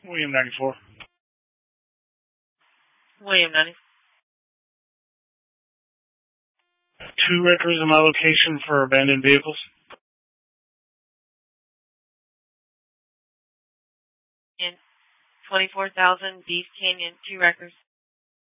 William 94. William 90. 2 records in my location for abandoned vehicles. In 24,000 Beast Canyon, 2 records.